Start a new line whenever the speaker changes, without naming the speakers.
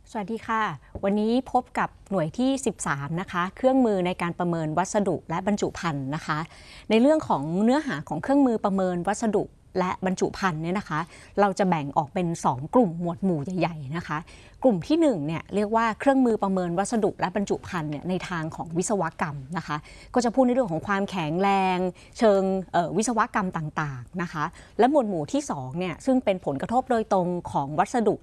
สวัสดีค่ะวันนี้พบกับหน่วยที่13นะคะเครื่องมือในการประเมินวัสดุและบรรจุภัณฑ์นะคะในเรื่องของเนื้อหาของเครื่องมือประเมินวัสดุและบรรจุภัณฑ์เนี่ยนะคะเราจะแบ่งออกเป็น2กลุ่มหมวดหมู่ใหญ่ๆนะคะกลุ่มที่1เนี่ยเรียกว่าเครื่องมือประเมินวัสดุและบรรจุภัณฑ์เนี่ยในทางของวิศวกรรมนะคะก็จะพูดในเรื่องของความแข็งแรงเชิงวิศวกรรมต่างๆนะคะและหมวดหมู่ที่2เนี่ยซึ่งเป็นผลกระทบโดยตรงของวัสดุ